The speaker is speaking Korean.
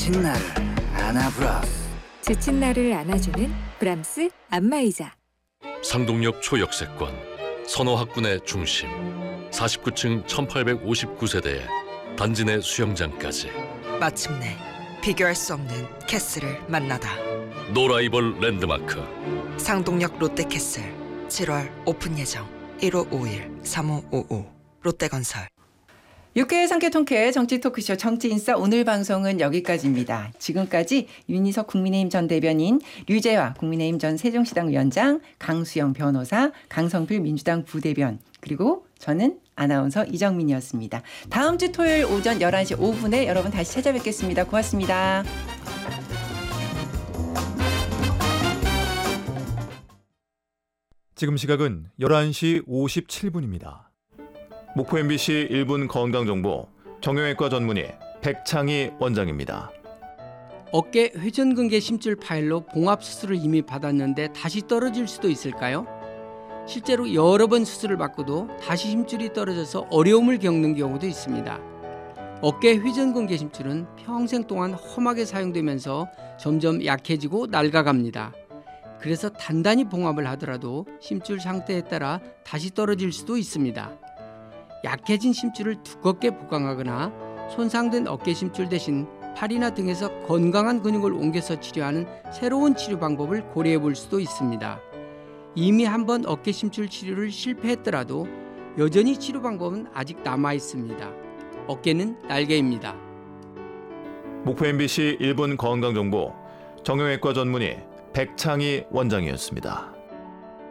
지친 나를 안아브라스. 지친 나를 안아주는 브람스 안마의자. 상동역 초역세권, 선호학군의 중심, 49층 1859세대에 단지 내 수영장까지. 마침내 비교할 수 없는 캐슬을 만나다. 노라이벌 랜드마크. 상동역 롯데캐슬 7월 오픈 예정. 1551-3555 롯데건설. 6회 상쾌통쾌 정치 토크쇼 정치인싸 오늘 방송은 여기까지입니다. 지금까지 윤희석 국민의힘 전 대변인, 류재화 국민의힘 전 세종시당 위원장, 강수영 변호사, 강성필 민주당 부대변, 그리고 저는 아나운서 이정민이었습니다. 다음 주 토요일 오전 11시 5분에 여러분 다시 찾아뵙겠습니다. 고맙습니다. 지금 시각은 11시 57분입니다. 목포 MBC 1분 건강정보 정형외과 전문의 백창희 원장입니다. 어깨 회전근개 심줄 파열로 봉합 수술을 이미 받았는데 다시 떨어질 수도 있을까요? 실제로 여러 번 수술을 받고도 다시 힘줄이 떨어져서 어려움을 겪는 경우도 있습니다. 어깨 회전근개 심줄은 평생 동안 험하게 사용되면서 점점 약해지고 낡아갑니다. 그래서 단단히 봉합을 하더라도 심줄 상태에 따라 다시 떨어질 수도 있습니다. 약해진 심줄을 두껍게 보강하거나 손상된 어깨 심줄 대신 팔이나 등에서 건강한 근육을 옮겨서 치료하는 새로운 치료 방법을 고려해 볼 수도 있습니다. 이미 한번 어깨 심줄 치료를 실패했더라도 여전히 치료 방법은 아직 남아 있습니다. 어깨는 날개입니다. 목포 MBC 1분 건강정보 정형외과 전문의 백창희 원장이었습니다.